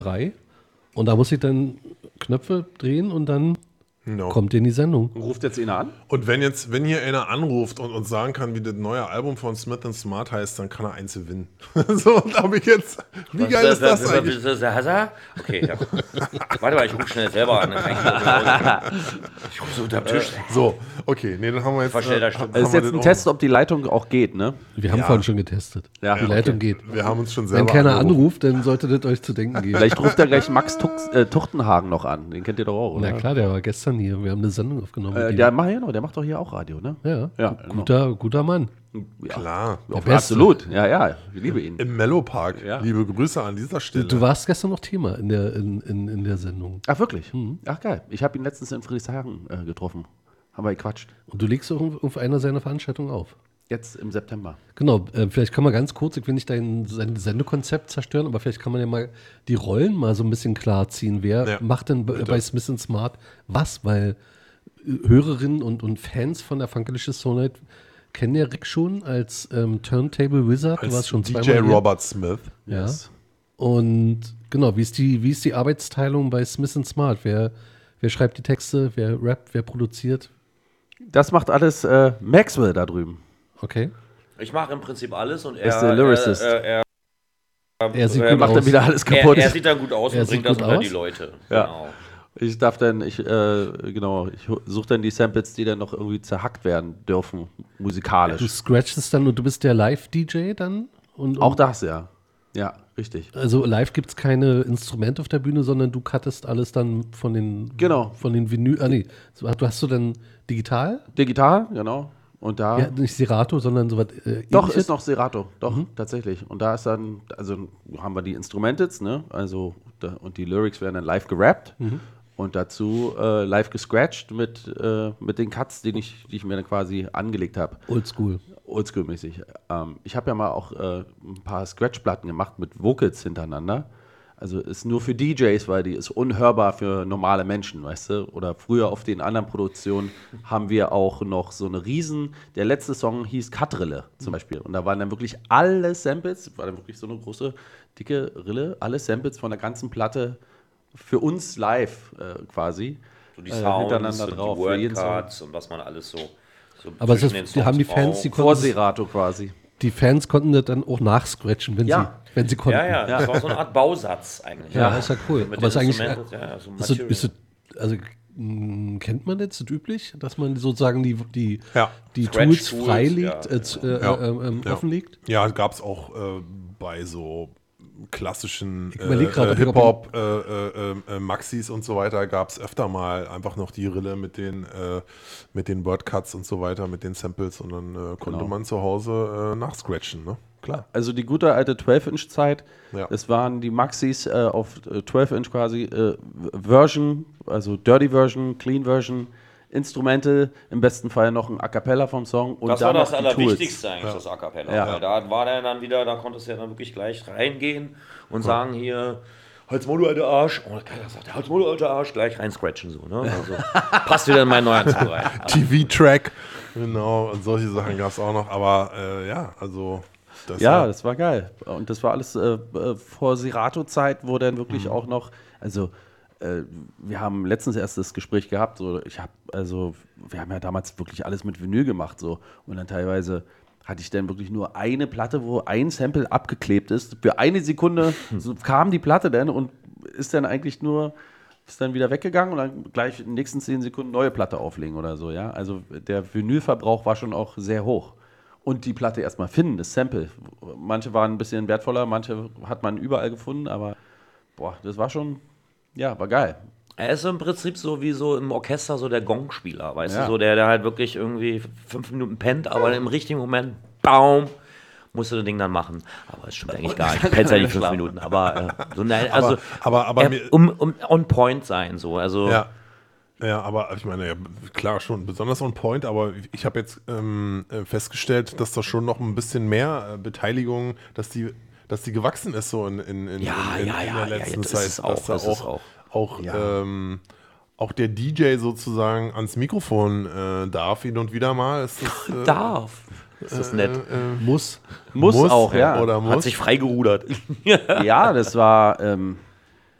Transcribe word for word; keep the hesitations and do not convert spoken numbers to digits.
drei und da muss ich dann Knöpfe drehen und dann No. kommt ihr in die Sendung. Ruft jetzt einer an? Und wenn jetzt, wenn hier einer anruft und uns sagen kann, wie das neue Album von Smith and Smart heißt, dann kann er eins gewinnen. So, und da habe ich jetzt. Wie geil ist das eigentlich? Okay, ja. Warte mal, ich rufe schnell selber an. Dann kann ich ich rufe so unterm Tisch. So, okay, nee, dann haben wir jetzt. Verstellter Stimme. Das ist jetzt ein Test, ob die Leitung auch geht, ne? Wir haben Ja. vorhin schon getestet. Ja, die okay. Leitung geht. Wir haben uns schon selber. Wenn keiner angerufen. anruft, dann sollte das euch zu denken geben. Vielleicht ruft er gleich Max Tux, äh, Tuchtenhagen noch an. Den kennt ihr doch auch, oder? Na klar, der war gestern hier. Wir haben eine Sendung aufgenommen. Äh, mit der, ihm. macht ja noch, der macht doch hier auch Radio, ne? ja, Ja, gu- guter, guter Mann. Ja. Klar. Ja, Beste. absolut. Ja, ja, ich liebe ihn. Im Mellow Park. Ja. Liebe Grüße an dieser Stelle. Du warst gestern noch Thema in der, in, in, in der Sendung. Ach, wirklich? Ach, geil. Ich habe ihn letztens in Friedrichshagen äh, getroffen. Haben wir gequatscht. Und du legst auch auf einer seiner Veranstaltungen auf. Jetzt im September. Genau, äh, vielleicht kann man ganz kurz, ich will nicht dein sein Sendekonzept zerstören, aber vielleicht kann man ja mal die Rollen mal so ein bisschen klar ziehen. Wer Ja, macht denn bei, bitte. bei Smith and Smart was? Weil äh, Hörerinnen und, und Fans von der Funkelicious Soul Night kennen ja Rick schon als ähm, Turntable Wizard. Du warst Als schon D zweimal J hier. Robert Smith. Ja. Und genau, wie ist die, wie ist die Arbeitsteilung bei Smith and Smart? Wer, wer schreibt die Texte, wer rappt, wer produziert? Das macht alles äh, Maxwell da drüben. Okay. Ich mache im Prinzip alles und er, Ist der Lyricist. er, er, Er sieht er gut Macht aus. dann wieder alles er, kaputt. er sieht dann gut aus Er und sieht bringt das gut unter aus? die Leute. Ja. Genau. Ich darf dann, ich, äh, genau, ich suche dann die Samples, die dann noch irgendwie zerhackt werden dürfen, musikalisch. Du scratchest dann und du bist der Live-D J dann? Und, und Auch das, ja. Ja, richtig. Also live gibt es keine Instrumente auf der Bühne, sondern du cuttest alles dann von den Genau. von den Vinyl. Ah nee, so, du hast du dann digital? Digital, genau. Und da. Ja, nicht Serato, sondern sowas. Äh, Doch, ähnliches? ist noch Serato. Doch, tatsächlich. Und da ist dann, also haben wir die Instrumentals, ne? Also, da, und die Lyrics werden dann live gerappt. Und dazu äh, live gescratcht mit, äh, mit den Cuts, die ich, die ich mir dann quasi angelegt habe. Oldschool. Oldschool-mäßig. Ähm, ich habe ja mal auch äh, ein paar Scratch-Platten gemacht mit Vocals hintereinander. Also ist nur für D Js, weil die ist unhörbar für normale Menschen, weißt du? Oder früher auf den anderen Produktionen haben wir auch noch so eine riesen, der letzte Song hieß Cutrille zum Beispiel. Und da waren dann wirklich alle Samples, war dann wirklich so eine große, dicke Rille, alle Samples von der ganzen Platte für uns live äh, quasi. So die äh, Sounds hintereinander und drauf, die für jeden Wordcards und was man alles so, so Aber es zwischen ist, den die haben die Songs Fans, die braucht. Vor konnten, Serato quasi. die Fans konnten das dann auch nachscratchen, wenn Ja. sie, wenn sie konnten. Ja, ja, das war so eine Art Bausatz eigentlich. Ja, ist ja cool. Mit Aber ist den eigentlich, Instrumenten, ja, so ist das, Material. ist das, also mh, kennt man das, ist das üblich, dass man sozusagen die, die, Ja. die Scratch Tools Tools, freilegt, ja, äh, z- äh, Ja. äh, ähm, Ja. offenlegt? Ja, gab es auch äh, bei so klassischen Ich überleg grad, äh, ob ich- Hip-Hop, äh, äh, äh, Maxis und so weiter, gab es öfter mal einfach noch die Rille mit den, äh, mit den Wordcuts und so weiter, mit den Samples und dann äh, konnte Genau. man zu Hause äh, nachscratchen, ne? Klar. Also die gute alte zwölf Inch Zeit, Ja. es waren die Maxis äh, auf äh, zwölf Inch quasi äh, Version, also Dirty Version, Clean Version, Instrumente, im besten Fall noch ein A Cappella vom Song und Das war dann das noch die Tools. Allerwichtigste eigentlich, das A Cappella. Ja. Weil da war der dann wieder, da konntest du ja dann wirklich gleich reingehen und sagen hier, Halt's Maul, du alter Arsch. Und keiner sagt, Halt's Maul, du alter Arsch, gleich rein scratchen so. Ne? Also, passt wieder in meinen neuen Zug rein. T V-Track, genau, und solche Sachen gab es auch noch, aber äh, ja, also das Ja, war- das war geil. Und das war alles äh, äh, vor Serato-Zeit, wo dann wirklich Mhm. auch noch, also äh, wir haben letztens erst das Gespräch gehabt, so ich habe, also wir haben ja damals wirklich alles mit Vinyl gemacht so und dann teilweise hatte ich dann wirklich nur eine Platte, wo ein Sample abgeklebt ist. Für eine Sekunde so kam die Platte dann und ist dann eigentlich nur, ist dann wieder weggegangen und dann gleich in den nächsten zehn Sekunden neue Platte auflegen oder so, ja. Also der Vinylverbrauch war schon auch sehr hoch. Und die Platte erstmal finden, das Sample. Manche waren ein bisschen wertvoller, manche hat man überall gefunden, aber boah, das war schon, ja, war geil. Er ist im Prinzip so wie so im Orchester so der Gongspieler, weißt Ja. du, so der, der halt wirklich irgendwie fünf Minuten pennt, aber im richtigen Moment, baum, musst du das Ding dann machen. Aber es stimmt eigentlich gar nicht. Du pennst ja nicht fünf Minuten, aber äh, so, nein, also aber- aber er, mir- um, um on point sein, so, also Ja. Ja, aber ich meine, ja, klar schon, besonders on point, aber ich habe jetzt ähm, äh, festgestellt, dass da schon noch ein bisschen mehr äh, Beteiligung, dass die, dass die gewachsen ist so in, in, in, Ja, in, in, ja, in ja, der ja, letzten das Zeit. ist auch, dass da das ist auch, auch. auch, Ja. ähm, auch der D J sozusagen ans Mikrofon äh, darf hin und wieder mal. Ist das, äh, darf. Ist das nett. Muss. Muss, auch, ja. Oder muss. Hat sich freigerudert. Ja, das war, ähm,